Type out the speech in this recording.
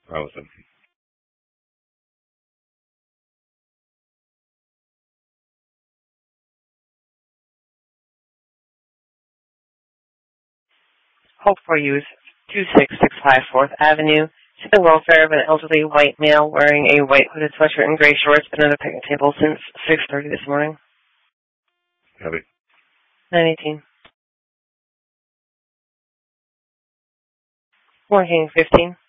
Allison. Hope for Youth, 26654 4th Avenue, to the welfare of an elderly white male wearing a white hooded sweatshirt and gray shorts, been at a picnic table since 6:30 this morning. Heavy. 918. Morning, 15.